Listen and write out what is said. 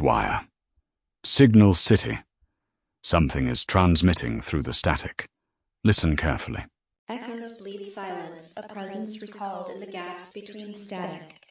wire. Signal City. Something is transmitting through the static. Listen carefully. Echoes bleed silence, a presence recalled in the gaps between static.